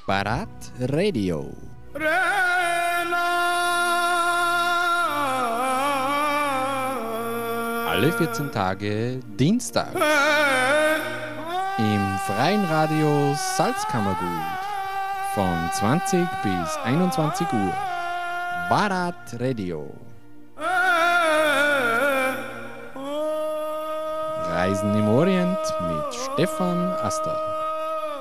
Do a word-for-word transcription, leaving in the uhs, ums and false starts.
Barat Radio. Alle vierzehn Tage Dienstag. Im freien Radio Salzkammergut. Von zwanzig bis einundzwanzig Uhr. Barat Radio. Reisen im Orient mit Stefan Aster.